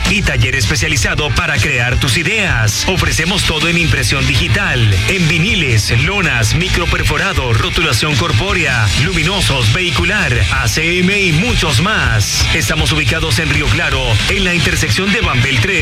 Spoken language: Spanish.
y taller especializado para crear tus ideas. Ofrecemos todo en impresión digital, en viniles, lonas, microperforado, rotulación corpórea, luminosos, vehicular, ACM y muchos más. Estamos ubicados en Río Claro, en la intersección de Banbel 3